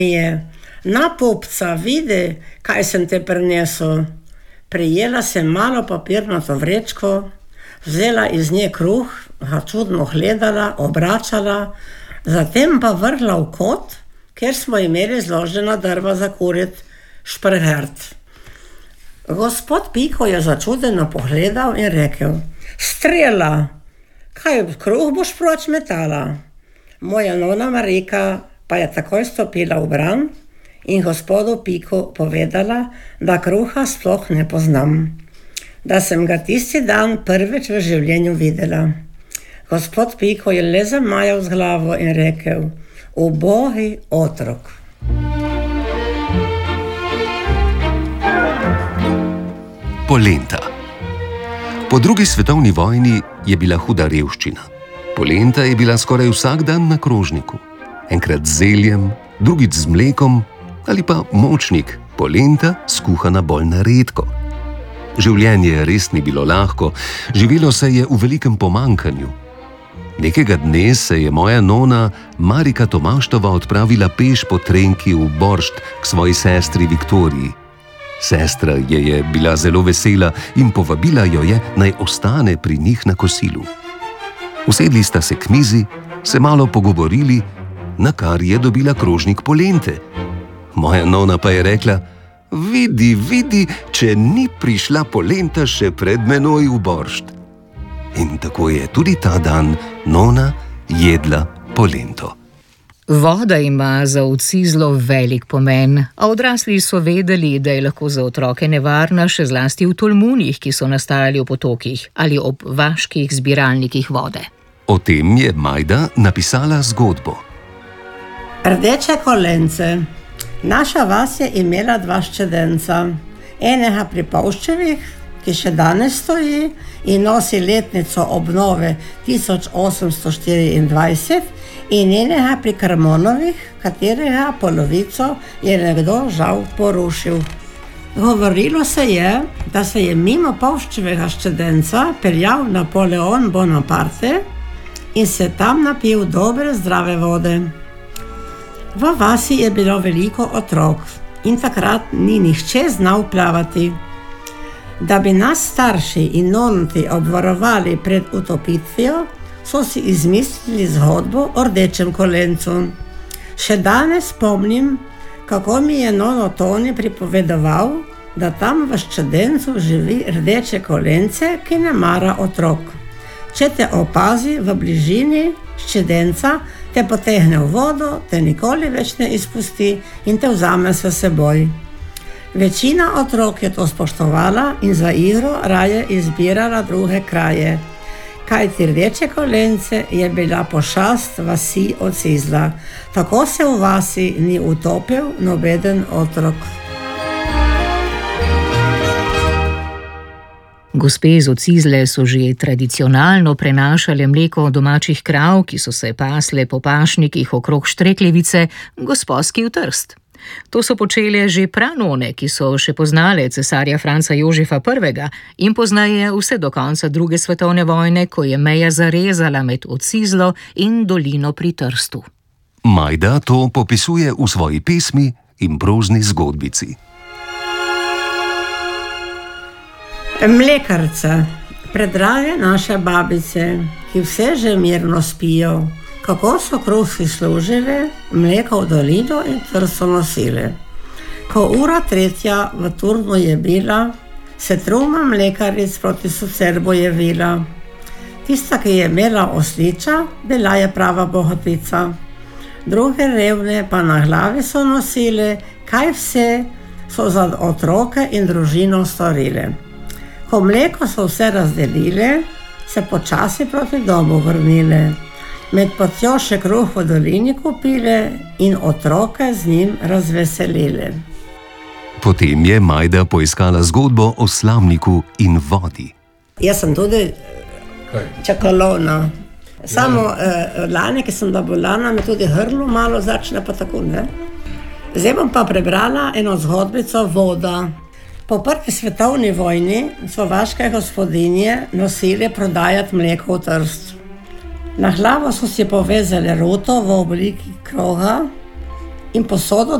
je: "Na, pupca, vidi, kaj sem te prinesel." Prijela sem malo papirnato vrečko, vzela iz nje kruh, ga čudno gledala, obračala, zatem pa vrgla v kot, kjer smo imeli zložena drva za kurit šprhert. Gospod Piko je začudeno pogledal in rekel: "Strela, kaj kruh boš proč metala?" Moja nona Marika pa je takoj stopila v bran in gospodu Piku povedala, da kruha sploh ne poznam, da sem ga tisti dan prvič v življenju videla. Gospod Piko je le zamajal z glavo in rekel: "Ubogi otrok." Polenta. Po drugi svetovni vojni je bila huda revščina. Polenta je bila skoraj vsak dan na krožniku. Enkrat z zeljem, drugič z mlekom ali pa močnik, polenta skuhana bolj na redko. Življenje res ni bilo lahko, živelo se je v velikem pomanjkanju. Nekega dne se je moja nona Marika Tomaštova odpravila peš po trenki v Boršt k svoji sestri Viktoriji. Sestra je bila zelo vesela in povabila jo je, naj ostane pri njih na kosilu. Usedli sta se k mizi, se malo pogovorili, na kar je dobila krožnik polente. Moja nona pa je rekla: Vidi, če ni prišla polenta še pred menoj v Boršt." In tako je tudi ta dan nona jedla polento. Voda ima za Ocizlo velik pomen, a odrasli so vedeli, da je lahko za otroke nevarna, še zlasti v tolmunih, ki so nastajali v potokih ali ob vaških zbiralnikih vode. O tem je Majda napisala zgodbo. Rdeče kolence. Naša vas je imela dva ščedenca. Enega pri Pavščevih, ki še danes stoji in nosi letnico obnove 1824, in enega pri Krmonovih, katerega polovico je nekdo žal porušil. Govorilo se je, da se je mimo Pavščevega ščedenca peljal Napoleon Bonaparte in se tam napil dobre zdrave vode. V vasi je bilo veliko otrok in takrat ni nihče znal plavati. Da bi nas starši in nonti obvarovali pred utopitvijo, so si izmislili zgodbo o rdečem kolencu. Še danes spomnim, kako mi je nono Toni pripovedoval, da tam v ščedencu živi rdeče kolence, ki ne mara otrok. Če te opazi v bližini ščedenca, te potegne v vodo, te nikoli več ne izpusti in te vzame s seboj. Večina otrok je to spoštovala in za igro raje izbirala druge kraje. Kajti rdeče kolence je bila pošast vasi Ocizla. Tako se v vasi ni utopil nobeden otrok. Gospe iz Ocizle so že tradicionalno prenašale mleko domačih krav, ki so se pasle po pašnikih okrog Štrekljevice, Gosposki v Trst. To so počele že pranone, ki so še poznale cesarja Franca Jožefa I. in poznaje vse do konca druge svetovne vojne, ko je meja zarezala med Ocizlo in dolino pri Trstu. Majda to popisuje v svoji pesmi in prozni zgodbici. Mlekarca, predrage naše babice, ki vse že mirno spijo, kako so kruhi služile, mleko v dolino in Trsto nosile. Ko 3:00 v Turnu je bila, se truma mlekaric proti Socerbu je vila. Tista, ki je imela osliča, bila je prava bogatica. Druge revne pa na glavi so nosile, kaj vse so za otroke in družino storile. Ko mleko so vse razdelile, se počasi proti domu vrnile. Med potjo še kruh v dolini kupile in otroke z njim razveselile. Potem je Majda poiskala zgodbo o slamniku in vodi. Jaz sem tudi čakalona. Samo lani, ki sem da bolana, mi tudi hrlo malo začne, pa tako ne. Zdaj bom pa prebrala eno zgodbico Voda. Po prvi svetovni vojni so vaške gospodinje nosile prodajati mleko v Trst. Na glavo so si povezali ruto v obliki kroga in posodo